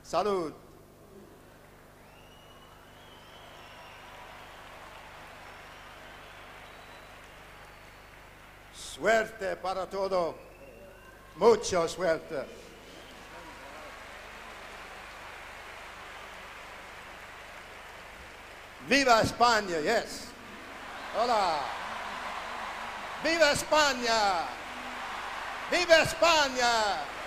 Salud. Suerte para todo. Mucha suerte. Viva España, yes. Hola. Viva España. Viva España.